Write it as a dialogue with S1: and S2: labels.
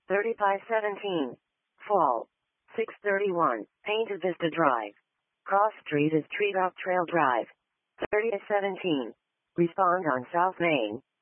S1: 30 by 17. Fall. 631. Painted Vista Drive. Cross Street is Treetop Trail Drive. 30 by 17. Respond on South Main.